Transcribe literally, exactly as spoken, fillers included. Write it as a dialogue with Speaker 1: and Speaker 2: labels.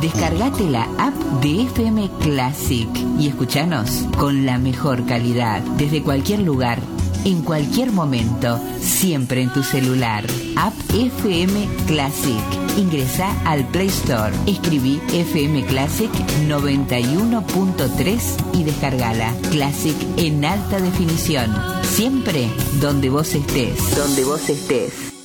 Speaker 1: Descargate la app de F M Classic y escuchanos con la mejor calidad, desde cualquier lugar, en cualquier momento, siempre en tu celular. App F M Classic. Ingresa al Play Store, escribí F M Classic noventa y uno punto tres y descargala. Classic en alta definición. Siempre donde vos estés. Donde vos estés.